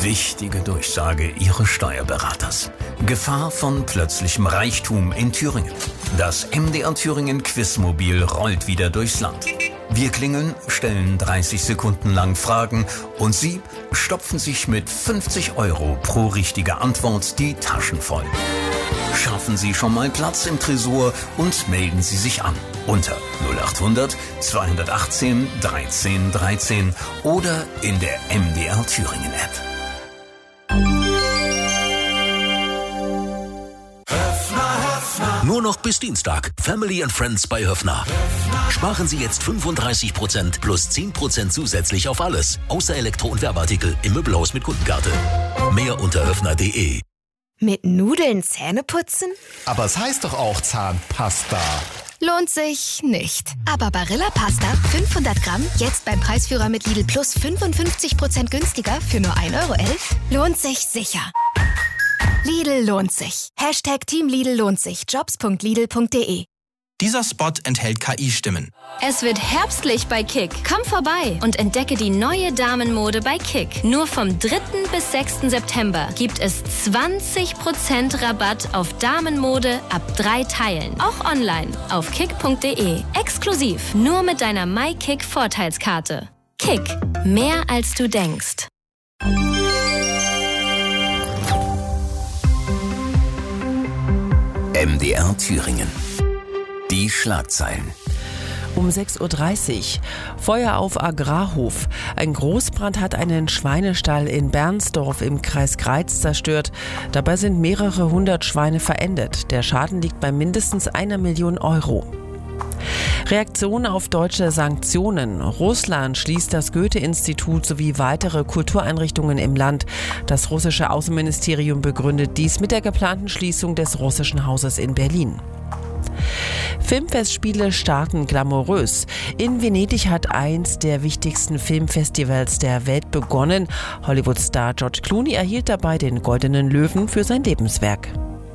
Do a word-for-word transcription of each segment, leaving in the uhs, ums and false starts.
Wichtige Durchsage Ihres Steuerberaters. Gefahr von plötzlichem Reichtum in Thüringen. Das M D R Thüringen Quizmobil rollt wieder durchs Land. Wir klingeln, stellen dreißig Sekunden lang Fragen und Sie stopfen sich mit fünfzig Euro pro richtige Antwort die Taschen voll. Schaffen Sie schon mal Platz im Tresor und melden Sie sich an unter null acht hundert zweihundertachtzehn dreizehn dreizehn oder in der M D R Thüringen App. Nur noch bis Dienstag. Family and Friends bei Höffner. Sparen Sie jetzt fünfunddreißig Prozent plus zehn Prozent zusätzlich auf alles. Außer Elektro- und Werbeartikel im Möbelhaus mit Kundenkarte. Mehr unter höffner punkt de. Mit Nudeln Zähne putzen? Aber es heißt doch auch Zahnpasta. Lohnt sich nicht. Aber Barilla Pasta fünfhundert Gramm, jetzt beim Preisführer mit Lidl Plus fünfundfünfzig Prozent günstiger für nur ein Euro elf, lohnt sich sicher. Lidl lohnt sich. Hashtag Team Lidl lohnt sich. Jobs punkt lidl punkt de. Dieser Spot enthält K I-Stimmen. Es wird herbstlich bei Kick. Komm vorbei und entdecke die neue Damenmode bei Kick. Nur vom dritten bis sechsten September gibt es zwanzig Prozent Rabatt auf Damenmode ab drei Teilen. Auch online auf kick punkt de. Exklusiv nur mit deiner MyKick-Vorteilskarte. Kick. Mehr als du denkst. M D R Thüringen. Die Schlagzeilen. Um sechs Uhr dreißig. Feuer auf Agrarhof. Ein Großbrand hat einen Schweinestall in Bernsdorf im Kreis Greiz zerstört. Dabei sind mehrere hundert Schweine verendet. Der Schaden liegt bei mindestens einer Million Euro. Reaktion auf deutsche Sanktionen. Russland schließt das Goethe-Institut sowie weitere Kultureinrichtungen im Land. Das russische Außenministerium begründet dies mit der geplanten Schließung des russischen Hauses in Berlin. Filmfestspiele starten glamourös. In Venedig hat eins der wichtigsten Filmfestivals der Welt begonnen. Hollywood-Star George Clooney erhielt dabei den Goldenen Löwen für sein Lebenswerk.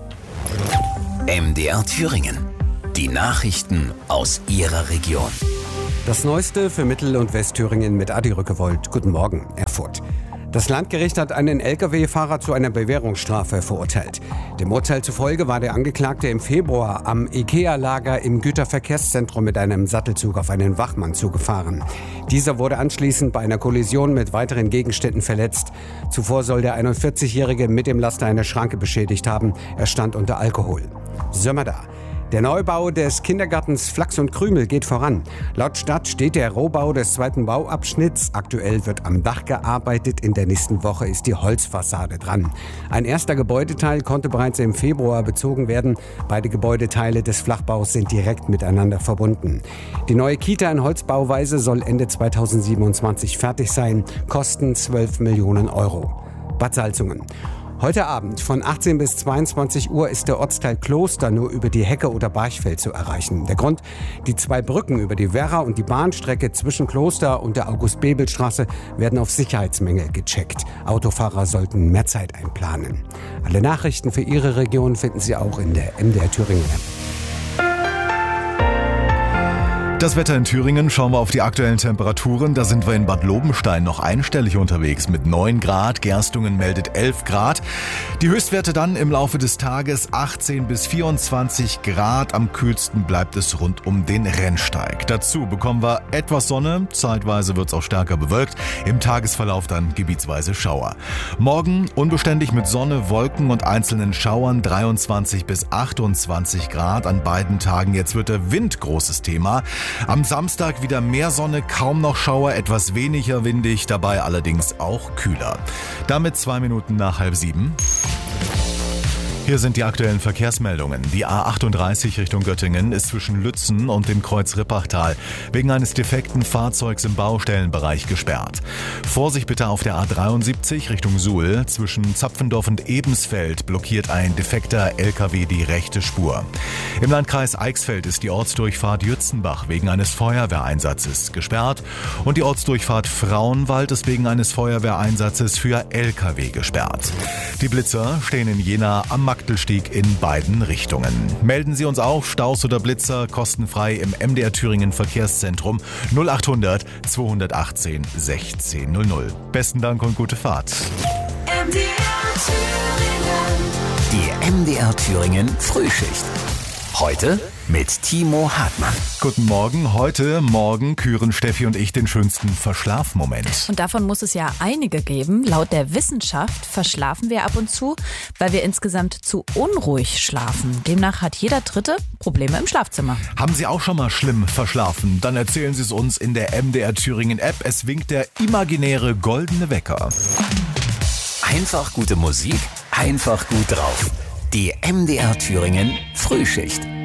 M D R Thüringen. Die Nachrichten aus Ihrer Region. Das Neueste für Mittel- und Westthüringen mit Adi Rückewold. Guten Morgen, Erfurt. Das Landgericht hat einen L K W-Fahrer zu einer Bewährungsstrafe verurteilt. Dem Urteil zufolge war der Angeklagte im Februar am IKEA-Lager im Güterverkehrszentrum mit einem Sattelzug auf einen Wachmann zugefahren. Dieser wurde anschließend bei einer Kollision mit weiteren Gegenständen verletzt. Zuvor soll der einundvierzigjährige mit dem Laster eine Schranke beschädigt haben. Er stand unter Alkohol. Sömmerda. Der Neubau des Kindergartens Flachs und Krümel geht voran. Laut Stadt steht der Rohbau des zweiten Bauabschnitts. Aktuell wird am Dach gearbeitet. In der nächsten Woche ist die Holzfassade dran. Ein erster Gebäudeteil konnte bereits im Februar bezogen werden. Beide Gebäudeteile des Flachbaus sind direkt miteinander verbunden. Die neue Kita in Holzbauweise soll Ende zweitausendsiebenundzwanzig fertig sein. Kosten zwölf Millionen Euro. Bad Salzungen. Heute Abend von achtzehn bis zweiundzwanzig Uhr ist der Ortsteil Kloster nur über die Hecke oder Barchfeld zu erreichen. Der Grund? Die zwei Brücken über die Werra und die Bahnstrecke zwischen Kloster und der August-Bebel-Straße werden auf Sicherheitsmängel gecheckt. Autofahrer sollten mehr Zeit einplanen. Alle Nachrichten für Ihre Region finden Sie auch in der M D R Thüringen App. Das Wetter in Thüringen, schauen wir auf die aktuellen Temperaturen. Da sind wir in Bad Lobenstein noch einstellig unterwegs mit neun Grad. Gerstungen meldet elf Grad. Die Höchstwerte dann im Laufe des Tages achtzehn bis vierundzwanzig Grad. Am kühlsten bleibt es rund um den Rennsteig. Dazu bekommen wir etwas Sonne. Zeitweise wird es auch stärker bewölkt. Im Tagesverlauf dann gebietsweise Schauer. Morgen unbeständig mit Sonne, Wolken und einzelnen Schauern. dreiundzwanzig bis achtundzwanzig Grad an beiden Tagen. Jetzt wird der Wind großes Thema. Am Samstag wieder mehr Sonne, kaum noch Schauer, etwas weniger windig, dabei allerdings auch kühler. Damit zwei Minuten nach halb sieben. Hier sind die aktuellen Verkehrsmeldungen. Die A achtunddreißig Richtung Göttingen ist zwischen Lützen und dem Kreuz Rippachtal wegen eines defekten Fahrzeugs im Baustellenbereich gesperrt. Vorsicht bitte auf der A dreiundsiebzig Richtung Suhl. Zwischen Zapfendorf und Ebensfeld blockiert ein defekter L K W die rechte Spur. Im Landkreis Eichsfeld ist die Ortsdurchfahrt Jützenbach wegen eines Feuerwehreinsatzes gesperrt und die Ortsdurchfahrt Frauenwald ist wegen eines Feuerwehreinsatzes für L K W gesperrt. Die Blitzer stehen in Jena am Magdelstieg in beiden Richtungen. Melden Sie uns auch Staus oder Blitzer kostenfrei im M D R Thüringen Verkehrszentrum null achthundert zweihundertachtzehn sechzehn null null. Besten Dank und gute Fahrt. Die M D R Thüringen Frühschicht. Heute mit Timo Hartmann. Guten Morgen. Heute, morgen küren Steffi und ich den schönsten Verschlafmoment. Und davon muss es ja einige geben. Laut der Wissenschaft verschlafen wir ab und zu, weil wir insgesamt zu unruhig schlafen. Demnach hat jeder Dritte Probleme im Schlafzimmer. Haben Sie auch schon mal schlimm verschlafen? Dann erzählen Sie es uns in der M D R Thüringen App. Es winkt der imaginäre goldene Wecker. Einfach gute Musik, einfach gut drauf. Die M D R Thüringen Frühschicht.